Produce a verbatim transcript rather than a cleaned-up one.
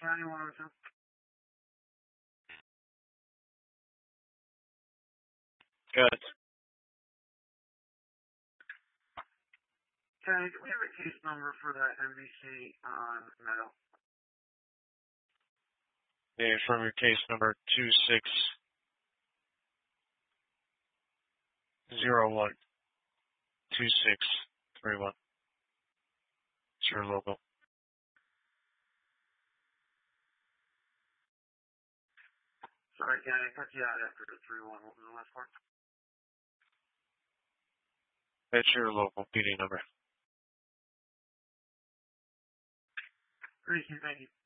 County one oh two. Good. County, do we have a case number for that M V C on Meadow? Yeah, from your case number two six zero one two six three one. It's your local. Sorry, County, I cut you out after the three one. What was the last part? That's your local P D number. Great, thank you.